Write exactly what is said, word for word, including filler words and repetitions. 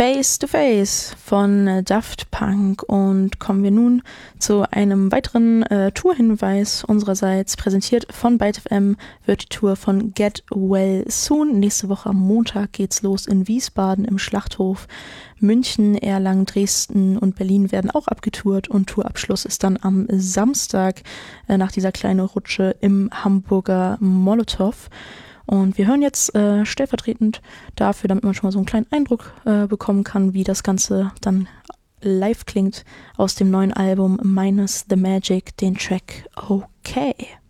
Face to Face von äh, Daft Punk. Und kommen wir nun zu einem weiteren äh, Tourhinweis unsererseits. Präsentiert von Byte F M wird die Tour von Get Well Soon. Nächste Woche am Montag geht's los in Wiesbaden im Schlachthof. München, Erlangen, Dresden und Berlin werden auch abgetourt und Tourabschluss ist dann am Samstag äh, nach dieser kleinen Rutsche im Hamburger Molotow. Und wir hören jetzt äh, stellvertretend dafür, damit man schon mal so einen kleinen Eindruck äh, bekommen kann, wie das Ganze dann live klingt, aus dem neuen Album Minus the Magic, den Track Okay.